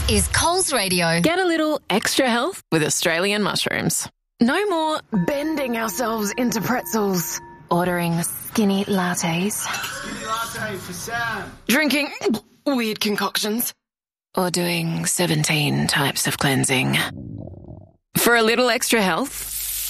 is Coles Radio. Get a little extra health with Australian mushrooms. No more bending ourselves into pretzels, ordering skinny lattes, Skinny latte for Sam. drinking weird concoctions, or doing 17 types of cleansing. For a little extra health,